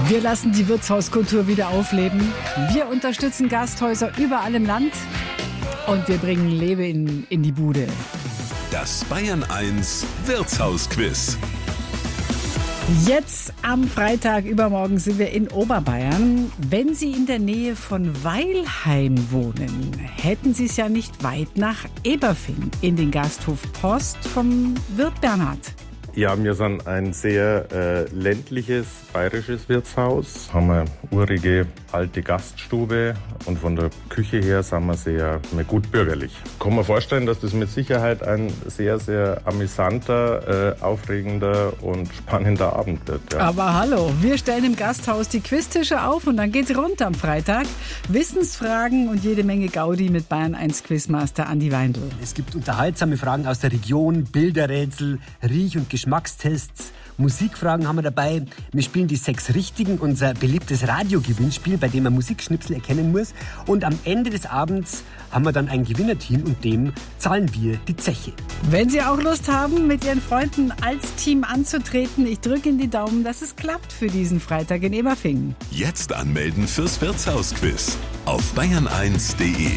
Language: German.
Wir lassen die Wirtshauskultur wieder aufleben. Wir unterstützen Gasthäuser überall im Land. Und wir bringen Leben in die Bude. Das Bayern 1 Wirtshausquiz. Jetzt am Freitag, übermorgen, sind wir in Oberbayern. Wenn Sie in der Nähe von Weilheim wohnen, hätten Sie es ja nicht weit nach Eberfing in den Gasthof Post vom Wirt Bernhard. Ja, wir sind ein sehr ländliches bayerisches Wirtshaus. Haben eine urige alte Gaststube und von der Küche her sind wir sehr gut bürgerlich. Kann man vorstellen, dass das mit Sicherheit ein sehr, sehr amüsanter, aufregender und spannender Abend wird. Ja. Aber hallo, wir stellen im Gasthaus die Quiztische auf und dann geht's rund am Freitag. Wissensfragen und jede Menge Gaudi mit Bayern 1 Quizmaster Andi Weindl. Es gibt unterhaltsame Fragen aus der Region, Bilderrätsel, Riech- und Geschmackstests, Musikfragen haben wir dabei. Wir spielen die 6 Richtigen, unser beliebtes Radiogewinnspiel, bei dem man Musikschnipsel erkennen muss. Und am Ende des Abends haben wir dann ein Gewinnerteam und dem zahlen wir die Zeche. Wenn Sie auch Lust haben, mit Ihren Freunden als Team anzutreten, ich drücke Ihnen die Daumen, dass es klappt für diesen Freitag in Eberfingen. Jetzt anmelden fürs Wirtshausquiz auf bayern1.de.